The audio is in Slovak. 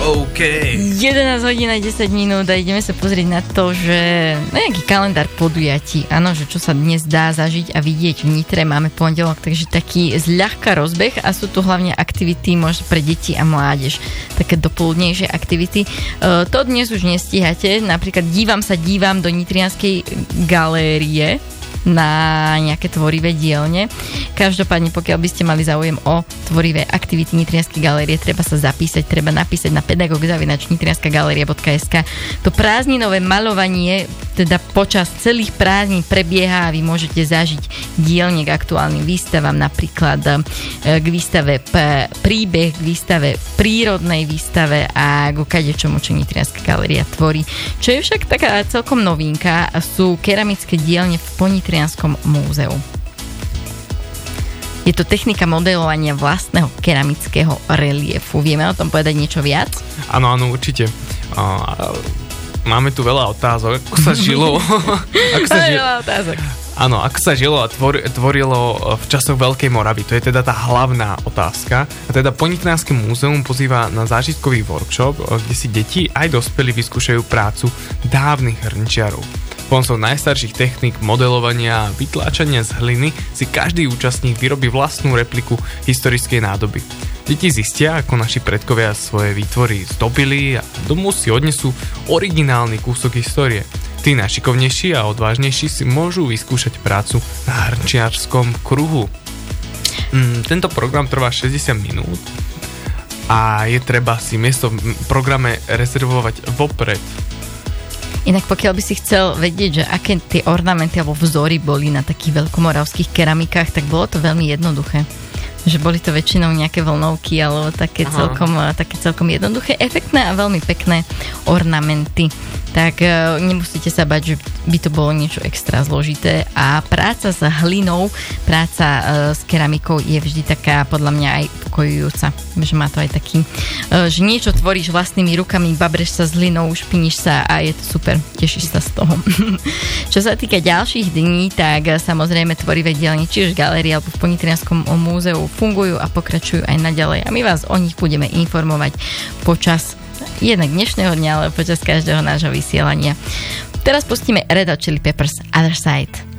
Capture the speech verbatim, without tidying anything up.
OK. jedenásť hodín a desať minút a ideme sa pozrieť na to, že nejaký kalendár podujatí. Áno, že čo sa dnes dá zažiť a vidieť v Nitre. Máme pondelok, takže taký zľahka rozbeh a sú tu hlavne aktivity možno pre deti a mládež. Také dopoludnejšie aktivity. E, to dnes už nestíhate. Napríklad dívam sa, dívam do Nitrianskej galérie na nejaké tvorivé dielne. Každopádne, pokiaľ by ste mali záujem o tvorivé aktivity Nitrianskej galérie, treba sa zapísať, treba napísať na pedagog zavináč nitrianska galéria bodka es ká. To prázdninové maľovanie teda počas celých prázdnin prebieha a vy môžete zažiť dielne k aktuálnym výstavám, napríklad k výstave p- príbeh, k výstave prírodnej výstave a k kadečomu, čo Nitrianska galéria tvorí. Čo je však taká celkom novinka, sú keramické dielne v Ponitrianskom múzeu. Je to technika modelovania vlastného keramického reliefu. Vieme o tom povedať niečo viac? Áno, áno, určite. Uh, máme tu veľa otázok. Ako sa žilo? ako sa žilo? Veľa otázok. Áno, ako sa žilo a tvor, tvorilo v časoch Veľkej Moravy. To je teda tá hlavná otázka. A teda Ponitrianske múzeum pozýva na zážitkový workshop, kde si deti aj dospelí vyskúšajú prácu dávnych hrnčiarov. Pomocou najstarších techník modelovania a vytláčania z hliny si každý účastník vyrobí vlastnú repliku historickej nádoby. Deti zistia, ako naši predkovia svoje výtvory zdobili a domov si odnesú originálny kúsok histórie. Tí najšikovnejší a odvážnejší si môžu vyskúšať prácu na hrnčiarskom kruhu. Mm, tento program trvá šesťdesiat minút a je treba si miesto v programe rezervovať vopred. Inak pokiaľ by si chcel vedieť, že aké tie ornamenty alebo vzory boli na takých veľkomoravských keramikách, tak bolo to veľmi jednoduché. Že boli to väčšinou nejaké vlnovky alebo také celkom, také celkom jednoduché, efektné a veľmi pekné ornamenty. Tak e, nemusíte sa bať, že by to bolo niečo extra zložité a práca s hlinou, práca e, s keramikou je vždy taká podľa mňa aj pokojujúca. Že má to aj taký, e, že niečo tvoríš vlastnými rukami, babreš sa s hlinou, špiníš sa a je to super, tešíš sa z toho. Čo sa týka ďalších dní, tak samozrejme tvorivé dielne, či už galérii alebo v Ponitrianskom múzeu fungujú a pokračujú aj naďalej a my vás o nich budeme informovať počas jednak dnešného dňa, ale počas každého nášho vysielania. Teraz pustíme Red Hot Chili Peppers Other Side.